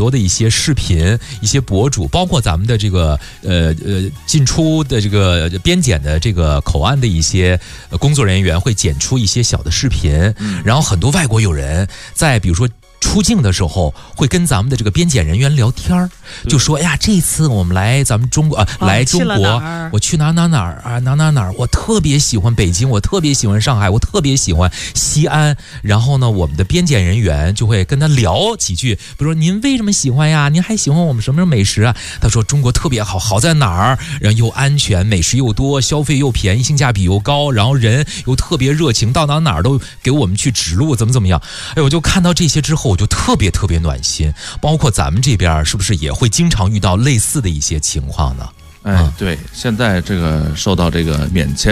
多的一些视频、一些博主，包括咱们的这个进出的这个边检的这个口岸的一些工作人员会剪出一些小的视频，然后很多外国友人在比如说出境的时候会跟咱们的这个边检人员聊天，就说呀，这次我们来咱们中国来中国，我去哪儿，我特别喜欢北京，我特别喜欢上海，我特别喜欢西安。然后呢，我们的边检人员就会跟他聊几句，比如说您为什么喜欢呀？您还喜欢我们什么美食啊？他说中国特别好，好在哪儿？然后又安全，美食又多，消费又便宜，性价比又高，然后人又特别热情，到哪儿都给我们去指路，怎么样？哎，我就看到这些之后，我就特别暖心。包括咱们这边是不是也会经常遇到类似的一些情况呢？ 哎，对，现在这个受到这个免签